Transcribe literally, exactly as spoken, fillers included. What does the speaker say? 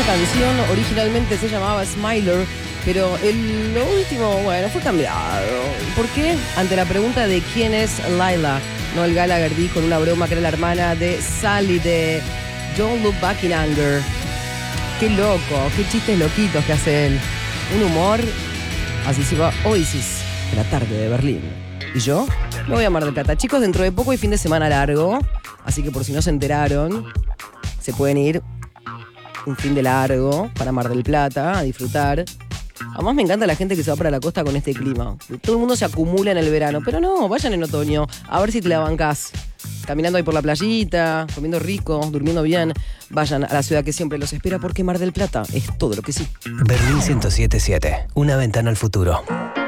canción originalmente se llamaba Smiler, pero el, lo último, bueno, fue cambiado. ¿Por qué? Ante la pregunta de quién es Laila, Noel Gallagher dijo en una broma que era la hermana de Sally de Don't Look Back in Anger. Qué loco, qué chistes loquitos que hace él. Un humor. Así se va Oasis, la tarde de Berlín. Y yo me voy a Mar del Plata. Chicos, dentro de poco hay fin de semana largo, así que por si no se enteraron, se pueden ir un fin de largo para Mar del Plata a disfrutar. Además me encanta la gente que se va para la costa con este clima. Todo el mundo se acumula en el verano, pero no, vayan en otoño, a ver si te la bancás. Caminando ahí por la playita, comiendo rico, durmiendo bien. Vayan a la ciudad que siempre los espera porque Mar del Plata es todo lo que sí. Berlín ciento siete punto siete, una ventana al futuro.